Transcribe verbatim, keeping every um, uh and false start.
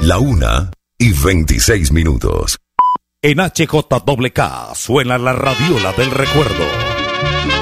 La una y veintiséis minutos. En H J K K suena la radiola del recuerdo.